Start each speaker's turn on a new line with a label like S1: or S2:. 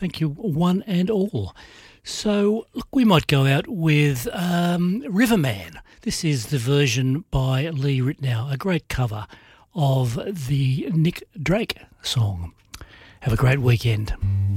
S1: Thank you, one and all. So, look, we might go out with Riverman. This is the version by Lee Ritenour, a great cover of the Nick Drake song. Have a great weekend.